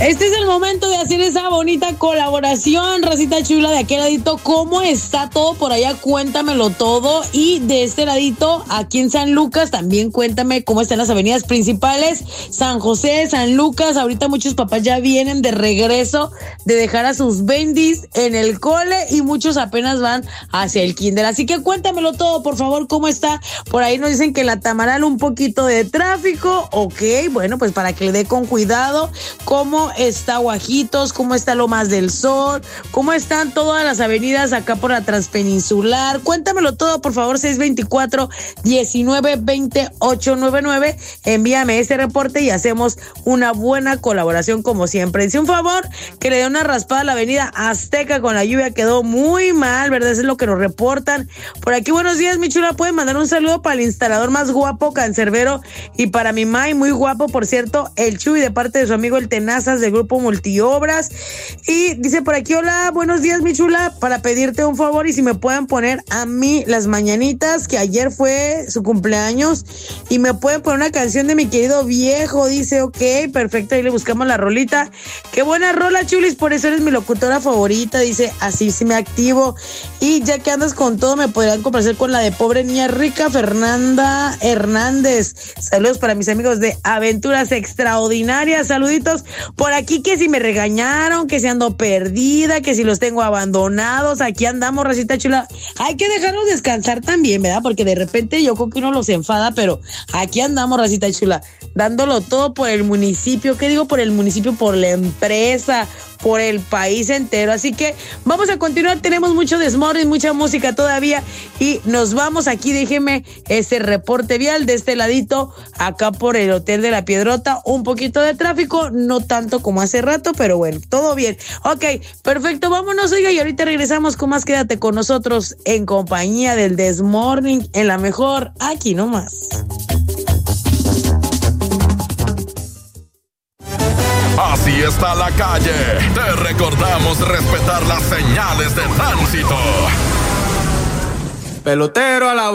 Este es el momento de hacer esa bonita colaboración, racita chula, de aquel ladito. ¿Cómo está todo por allá? Cuéntamelo todo. Y de este ladito, aquí en San Lucas, también cuéntame cómo están las avenidas principales. San José, San Lucas, ahorita muchos papás ya vienen de regreso de dejar a sus bendis en el cole y muchos apenas van hacia el kinder. Así que cuéntamelo todo, por favor, ¿cómo está? Por ahí nos dicen que la Tamaral un poquito de tráfico. Ok, bueno, pues para que le dé con cuidado. ¿Cómo está Guajitos? ¿Cómo está Lomas del Sol? ¿Cómo están todas las avenidas acá por la Transpeninsular? Cuéntamelo todo, por favor, 624-19-2899. Envíame ese reporte y hacemos una buena colaboración como siempre. Dice un favor que le dé una raspada a la avenida Azteca con la lluvia, quedó muy mal, ¿verdad? Eso es lo que nos reportan. Por aquí, buenos días, mi chula, pueden mandar un saludo para el instalador más guapo, cancerbero, y para mi May, muy guapo, por cierto, el Chuy, de parte de su amigo el Tenazas del grupo Multiobras. Y dice por aquí, hola, buenos días, mi chula, para pedirte un favor y si me pueden poner a mí las mañanitas, que ayer fue su cumpleaños, y me pueden poner una canción de mi querido viejo. Dice, ok, perfecto, ahí le buscamos la rolita. Qué buena rola, chulis, por eso eres mi locutora favorita. Dice, así sí me activo. Y ya que andas con todo, me podrían complacer con la de Pobre Niña Rica, Fernanda Hernández. Saludos para mis amigos de Aventuras Extraordinarias, saluditos. Por aquí que si me regañaron, que si ando perdida, que si los tengo abandonados, aquí andamos, racita chula. Hay que dejarlos descansar también, ¿verdad? Porque de repente yo creo que uno los enfada, pero aquí andamos, racita chula, dándolo todo por el municipio. ¿Qué digo por el municipio? Por la empresa, por el país entero. Así que vamos a continuar, tenemos mucho desmorning, mucha música todavía y nos vamos aquí. Déjeme este reporte vial de este ladito, acá por el Hotel de la Piedrota, un poquito de tráfico, no tanto como hace rato, pero bueno, todo bien. Ok, perfecto, vámonos, oiga, y ahorita regresamos con más. Quédate con nosotros en compañía del desmorning, en la mejor, aquí nomás. Así está la calle. Te recordamos respetar las señales de tránsito. Pelotero a la